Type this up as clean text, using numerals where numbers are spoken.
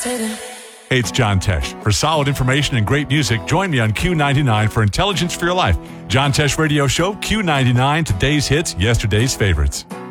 Hey, it's John Tesh. For solid information and great music, join me on Q99 for Intelligence for Your Life. John Tesh Radio Show, Q99, today's hits, yesterday's favorites.